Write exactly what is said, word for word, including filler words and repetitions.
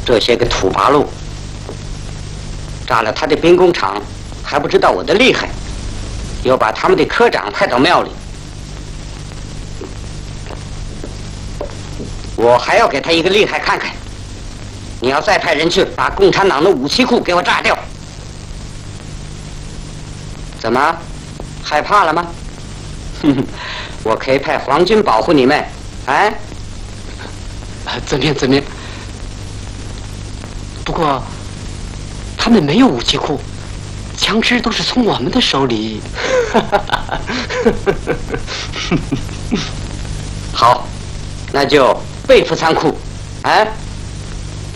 这些个土八路炸了他的兵工厂，还不知道我的厉害，又把他们的科长派到庙里，我还要给他一个厉害看看。你要再派人去把共产党的武器库给我炸掉。怎么，害怕了吗？哼哼，我可以派皇军保护你们，哎。 遵命，遵命。不过，他们没有武器库，枪支都是从我们的手里。 好，那就背负仓库，哎。